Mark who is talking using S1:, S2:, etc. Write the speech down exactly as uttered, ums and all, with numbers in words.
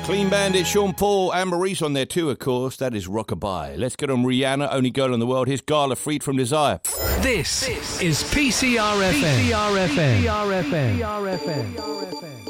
S1: Clean Bandit, Sean Paul and Maurice on there too, of course. That is Rockabye. Let's get on Rihanna, Only Girl in the World. Here's Gala, Freed from Desire.
S2: This is P C R F M. P C R F M. P C R F M.